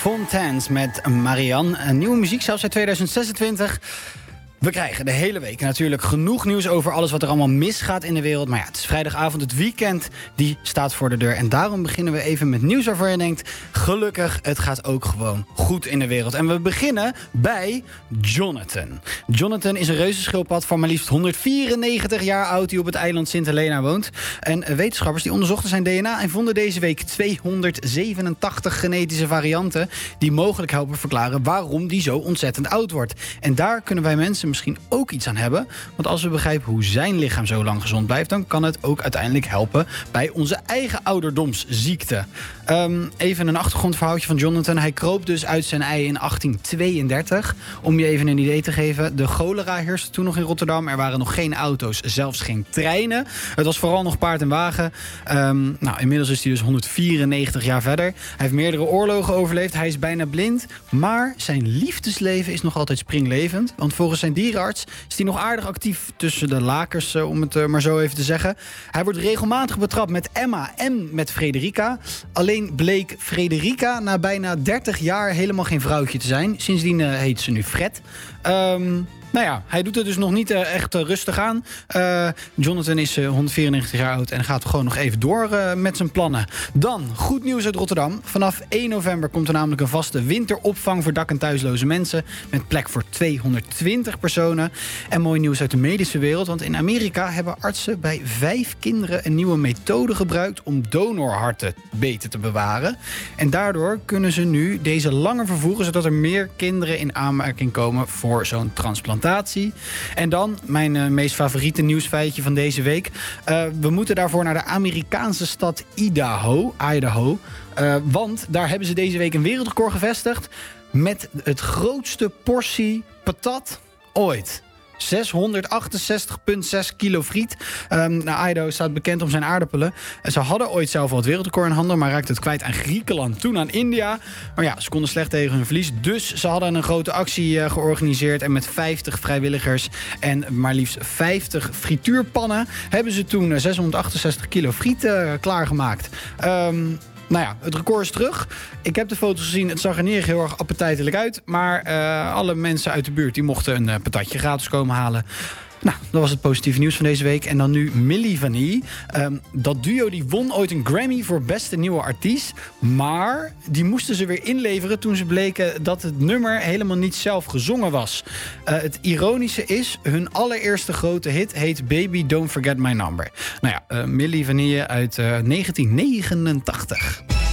Fontaines met Marianne. Een nieuwe muziek, zelfs uit 2026. We krijgen de hele week natuurlijk genoeg nieuws over alles wat er allemaal misgaat in de wereld. Maar ja, het is vrijdagavond, het weekend, die staat voor de deur. En daarom beginnen we even met nieuws waarvan je denkt, gelukkig, het gaat ook gewoon goed in de wereld. En we beginnen bij Jonathan. Jonathan is een reuzenschildpad van maar liefst 194 jaar oud die op het eiland Sint Helena woont. En wetenschappers die onderzochten zijn DNA en vonden deze week 287 genetische varianten die mogelijk helpen verklaren waarom die zo ontzettend oud wordt. En daar kunnen wij mensen misschien ook iets aan hebben. Want als we begrijpen hoe zijn lichaam zo lang gezond blijft, dan kan het ook uiteindelijk helpen bij onze eigen ouderdomsziekte. Even een achtergrondverhaaltje van Jonathan. Hij kroop dus uit zijn ei in 1832. Om je even een idee te geven, de cholera heerste toen nog in Rotterdam. Er waren nog geen auto's, zelfs geen treinen. Het was vooral nog paard en wagen. Inmiddels is hij dus 194 jaar verder. Hij heeft meerdere oorlogen overleefd. Hij is bijna blind. Maar zijn liefdesleven is nog altijd springlevend. Want volgens zijn dierenarts is hij nog aardig actief tussen de lakens, om het maar zo even te zeggen. Hij wordt regelmatig betrapt met Emma en met Frederica. Alleen bleek Frederica na bijna 30 jaar helemaal geen vrouwtje te zijn. Sindsdien heet ze nu Fred. Hij doet het dus nog niet echt rustig aan. Jonathan is 194 jaar oud en gaat gewoon nog even door met zijn plannen. Dan, goed nieuws uit Rotterdam. Vanaf 1 november komt er namelijk een vaste winteropvang voor dak- en thuisloze mensen. Met plek voor 220 personen. En mooi nieuws uit de medische wereld. Want in Amerika hebben artsen bij 5 kinderen een nieuwe methode gebruikt om donorharten beter te bewaren. En daardoor kunnen ze nu deze langer vervoeren, zodat er meer kinderen in aanmerking komen voor zo'n transplantatie. En dan mijn meest favoriete nieuwsfeitje van deze week. We moeten daarvoor naar de Amerikaanse stad Idaho. Want daar hebben ze deze week een wereldrecord gevestigd met het grootste portie patat ooit. 668,6 kilo friet. Idaho staat bekend om zijn aardappelen. Ze hadden ooit zelf al het wereldrecord in handen, maar raakten het kwijt aan Griekenland, toen aan India. Maar ja, ze konden slecht tegen hun verlies. Dus ze hadden een grote actie georganiseerd. En met 50 vrijwilligers en maar liefst 50 frituurpannen hebben ze toen 668 kilo friet klaargemaakt. Het record is terug. Ik heb de foto's gezien. Het zag er niet echt heel erg appetijtelijk uit. Maar alle mensen uit de buurt die mochten een patatje gratis komen halen. Nou, dat was het positieve nieuws van deze week. En dan nu Milli Vanilli. Dat duo die won ooit een Grammy voor beste nieuwe artiest. Maar die moesten ze weer inleveren toen ze bleken dat het nummer helemaal niet zelf gezongen was. Het ironische is, hun allereerste grote hit heet Baby Don't Forget My Number. Milli Vanilli uit 1989.